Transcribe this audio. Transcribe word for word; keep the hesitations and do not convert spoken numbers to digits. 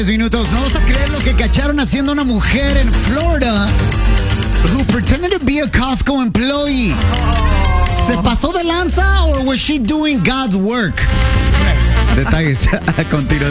Minutos, no vas a creer lo que cacharon haciendo una mujer en Florida who pretended to be a Costco employee. ¿Se pasó de lanza or was she doing God's work? Detalles a continuación.